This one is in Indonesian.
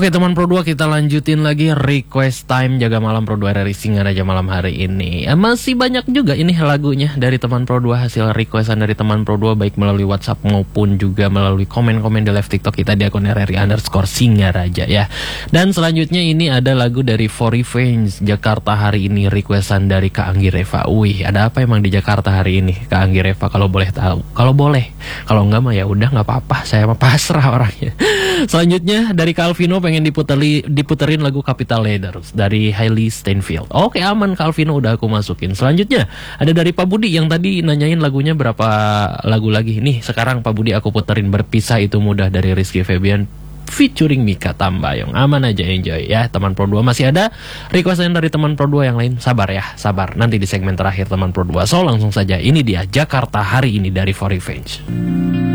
Oke teman Pro 2, kita lanjutin lagi request time Jaga Malam Pro 2 dari Singaraja malam hari ini. Masih banyak juga ini lagunya dari teman Pro 2, hasil requestan dari teman Pro 2, baik melalui WhatsApp maupun juga melalui komen-komen di live TikTok kita di akun RRI_Singaraja ya. Dan selanjutnya ini ada lagu dari For Revenge Jakarta hari ini, requestan dari Kak Anggi Reva. Wih, ada apa emang di Jakarta hari ini Kak Anggi Reva, kalau boleh tahu? Kalau boleh, kalau enggak mah ya udah nggak apa-apa, saya mah pasrah orangnya. Selanjutnya dari Calvino, pengen diputerin lagu Capital Letters dari Hailey Steinfeld. Oke, aman Calvino, udah aku masukin. Selanjutnya ada dari Pak Budi yang tadi nanyain lagunya berapa lagu lagi. Nih sekarang Pak Budi aku puterin Berpisah Itu Mudah dari Rizky Febian featuring Mika Tambayong. Aman aja, enjoy ya teman Pro 2. Masih ada requestan dari teman Pro 2 yang lain, sabar ya, sabar. Nanti di segmen terakhir teman Pro 2. So langsung saja, ini dia Jakarta hari ini dari For Revenge.